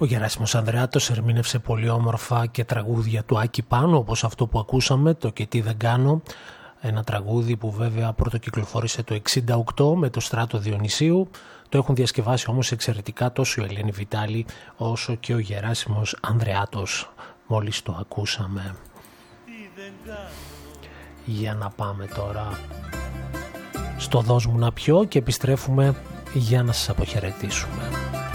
Ο Γεράσιμος Ανδρεάτος ερμήνευσε πολύ όμορφα και τραγούδια του Άκη Πάνου, όπως αυτό που ακούσαμε, το «Και τι δεν κάνω», ένα τραγούδι που βέβαια πρωτοκυκλοφόρησε το 1968 με το Στράτο Διονυσίου. Το έχουν διασκευάσει όμως εξαιρετικά τόσο η Ελένη Βιτάλη όσο και ο Γεράσιμος Ανδρεάτος, μόλις το ακούσαμε. Για να πάμε τώρα στο «Δώσ' μου να πιω» και επιστρέφουμε για να σας αποχαιρετήσουμε.